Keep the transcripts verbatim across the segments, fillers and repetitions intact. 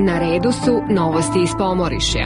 Na redu su novosti iz Pomorišja.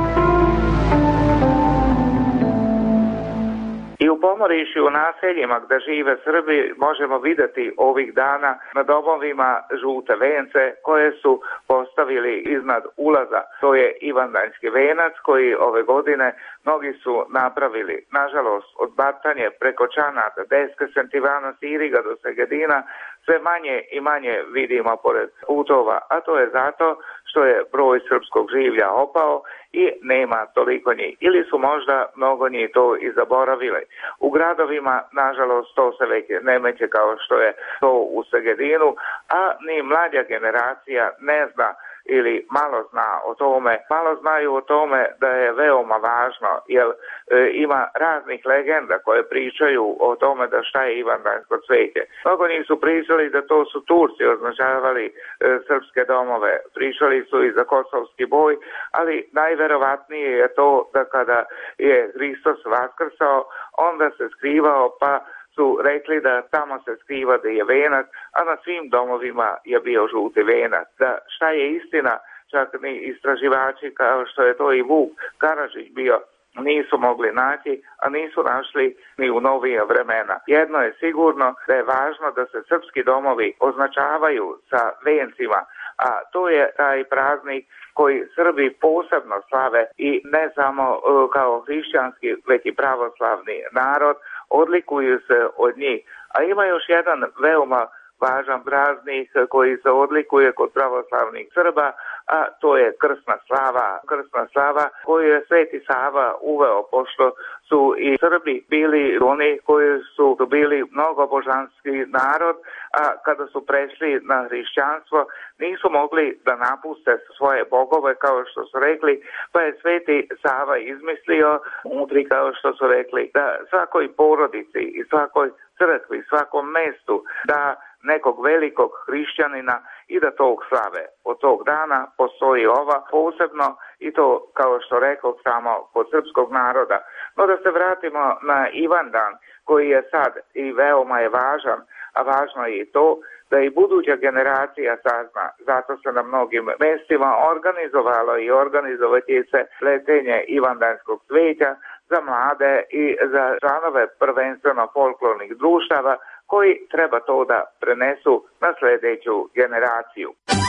I u Pomorišju, u naseljima gde žive Srbi, možemo videti ovih dana na domovima žute vence koje su postavili iznad ulaza. To je Ivandanjski venac koji ove godine mnogi su napravili. Nažalost, od Batanje preko Čanata, Deske, Sentivana, Siriga do Segedina sve manje i manje vidimo pored putova, a to je zato što je broj srpskog življa opao i nema toliko njih. Ili su možda mnogo njih to i zaboravili. U gradovima, nažalost, to se već ne meće kao što je to u Segedinu, a ni mlađa generacija ne zna ili malo zna o tome, malo znaju o tome da je veoma važno, jer e, ima raznih legenda koje pričaju o tome da šta je Ivandanjsko cveće. Mnogo njih su pričali da to su Turci označavali e, srpske domove, pričali su i za kosovski boj, ali najverovatnije je to da kada je Hristos vaskrsao, onda se skrivao, pa su rekli da tamo se skriva da je venac, a na svim domovima je bio žuti venac. Da šta je istina, čak ni istraživači kao što je to i Vuk Karadžić bio, nisu mogli naći, a nisu našli ni u novije vremena. Jedno je sigurno da je važno da se srpski domovi označavaju sa vencima, a to je taj praznik koji Srbi posebno slave i ne samo kao hrišćanski, već i pravoslavni narod, odlikuju se od njih. A ima još jedan veoma važan praznik koji se odlikuje kod pravoslavnih Srba, a to je krsna slava. Krsna slava koju je Sveti Sava uveo, pošto su i Srbi bili oni koji su bili mnogobožanski narod, a kada su prešli na hrišćanstvo nisu mogli da napuste svoje bogove kao što su rekli, pa je Sveti Sava izmislio, mudri kao što su rekli, da svakoj porodici i svakoj crkvi, svakom mestu da nekog velikog hrišćanina i da tog slave. Od tog dana postoji ova posebno i to, kao što rekao, samo kod srpskog naroda. No da se vratimo na Ivandan koji je sad i veoma je važan, a važno je i to da i buduća generacija sazna. Zato se na mnogim mestima organizovalo i organizovati se letenje Ivandanskog cveća za mlade i za članove prvenstveno folklornih društava koji treba to da prenesu na sljedeću generaciju.